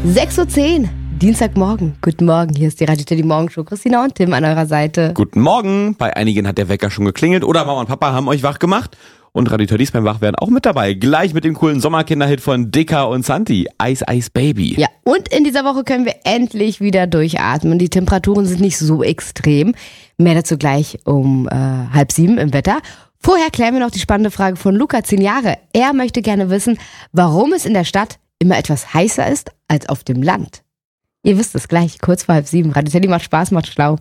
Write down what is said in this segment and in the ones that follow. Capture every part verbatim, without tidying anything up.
sechs Uhr zehn, Dienstagmorgen. Guten Morgen, hier ist die Radio Teddy Morgenshow. Christina und Tim an eurer Seite. Guten Morgen. Bei einigen hat der Wecker schon geklingelt oder Mama und Papa haben euch wach gemacht. Und Radio Teddys beim Wachwerden auch mit dabei. Gleich mit dem coolen Sommerkinderhit von Dicker und Santi. Ice Ice Baby. Ja, und in dieser Woche können wir endlich wieder durchatmen. Die Temperaturen sind nicht so extrem. Mehr dazu gleich um äh, halb sieben im Wetter. Vorher klären wir noch die spannende Frage von Luca, zehn Jahre. Er möchte gerne wissen, warum es in der Stadt immer etwas heißer ist als auf dem Land. Ihr wisst es gleich, kurz vor halb sieben. Radio Teddy macht Spaß, macht schlau.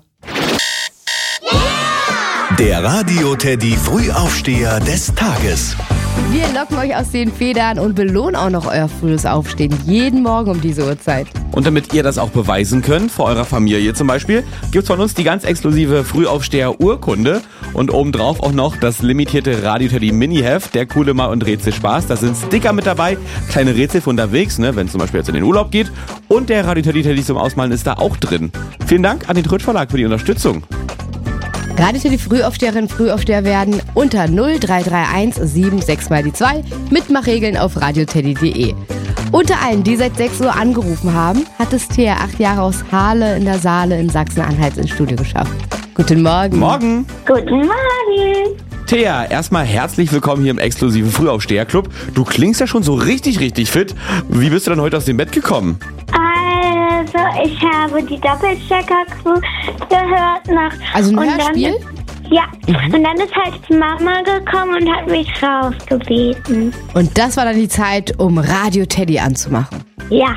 Der Radio Teddy Frühaufsteher des Tages. Wir locken euch aus den Federn und belohnen auch noch euer frühes Aufstehen. Jeden Morgen um diese Uhrzeit. Und damit ihr das auch beweisen könnt, vor eurer Familie zum Beispiel, gibt's von uns die ganz exklusive Frühaufsteher-Urkunde. Und obendrauf auch noch das limitierte Radio Teddy Mini-Heft, der coole Mal- und Rätselspaß. Da sind Sticker mit dabei, kleine Rätsel für unterwegs, ne, wenn es zum Beispiel jetzt in den Urlaub geht. Und der Radio Teddy Teddy zum Ausmalen ist da auch drin. Vielen Dank an den Trötsch Verlag für die Unterstützung. Radio Teddy Frühaufsteherinnen, Frühaufsteher werden unter null drei drei eins sieben sechs mal die zwei. Mitmachregeln auf radioteddy punkt de. Unter allen, die seit sechs Uhr angerufen haben, hat es Thea, acht Jahre aus Hahle in der Saale in Sachsen-Anhalt ins Studio geschafft. Guten Morgen. Morgen. Guten Morgen. Thea, erstmal herzlich willkommen hier im exklusiven Frühaufsteher-Club. Du klingst ja schon so richtig, richtig fit. Wie bist du denn heute aus dem Bett gekommen? Also, ich habe die Doppelchecker-Crew gehört nach... Also ein und Hörspiel? Dann, ja, mhm. Und dann ist halt die Mama gekommen und hat mich rausgebeten. Und das war dann die Zeit, um Radio Teddy anzumachen. Ja.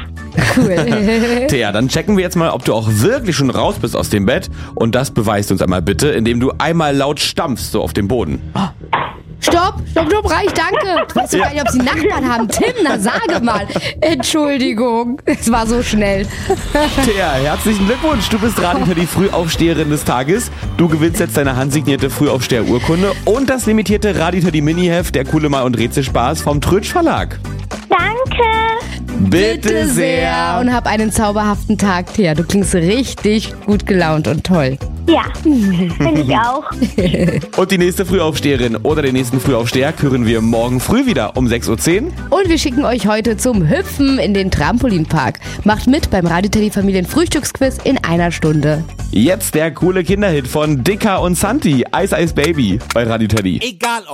Cool. Thea, dann checken wir jetzt mal, ob du auch wirklich schon raus bist aus dem Bett. Und das beweist uns einmal bitte, indem du einmal laut stampfst, so auf dem Boden. Oh. Stopp, stopp, stopp, reich, danke. Du weißt doch gar nicht, ob sie Nachbarn haben. Tim, na sage mal. Entschuldigung, es war so schnell. Thea, herzlichen Glückwunsch. Du bist Radio Teddy Frühaufsteherin des Tages. Du gewinnst jetzt deine handsignierte Frühaufsteher-Urkunde und das limitierte Radio Teddy Mini-Heft, der coole Mal- und Rätselspaß vom Trötsch Verlag. Danke. Bitte sehr. Und hab einen zauberhaften Tag, Thea. Du klingst richtig gut gelaunt und toll. Ja, finde ich auch. Und die nächste Frühaufsteherin oder den nächsten Frühaufsteher küren wir morgen früh wieder um sechs Uhr zehn. Und wir schicken euch heute zum Hüpfen in den Trampolinpark. Macht mit beim Radio Teddy Familien Frühstücksquiz in einer Stunde. Jetzt der coole Kinderhit von Dicker und Santi, Ice Ice Baby bei Radio Teddy. Egal ob